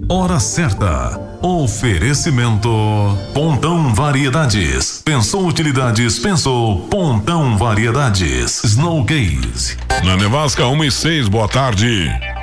hora certa. Oferecimento Pontão Variedades. Pensou utilidades, pensou Pontão Variedades. Snow Case. Na Nevasca 1 e 6, boa tarde.